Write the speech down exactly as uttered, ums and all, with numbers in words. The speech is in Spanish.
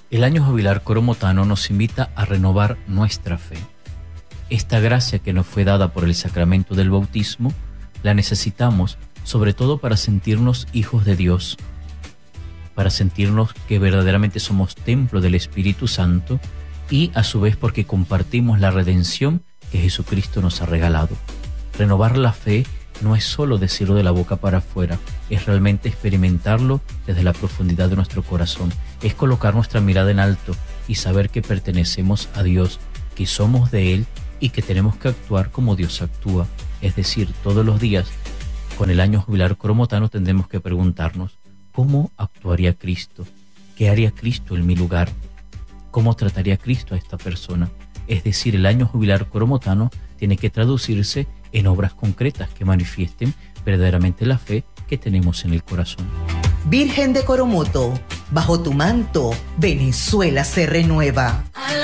El año jubilar coromotano nos invita a renovar nuestra fe. Esta gracia que nos fue dada por el sacramento del bautismo, la necesitamos sobre todo para sentirnos hijos de Dios, para sentirnos que verdaderamente somos templo del Espíritu Santo y a su vez porque compartimos la redención que Jesucristo nos ha regalado. Renovar la fe no es solo decirlo de la boca para afuera, es realmente experimentarlo desde la profundidad de nuestro corazón, es colocar nuestra mirada en alto y saber que pertenecemos a Dios, que somos de Él y que tenemos que actuar como Dios actúa. Es decir, todos los días, con el año jubilar coromotano, tendremos que preguntarnos, ¿cómo actuaría Cristo? ¿Qué haría Cristo en mi lugar? ¿Cómo trataría Cristo a esta persona? Es decir, el año jubilar coromotano tiene que traducirse en obras concretas que manifiesten verdaderamente la fe que tenemos en el corazón. Virgen de Coromoto, bajo tu manto, Venezuela se renueva.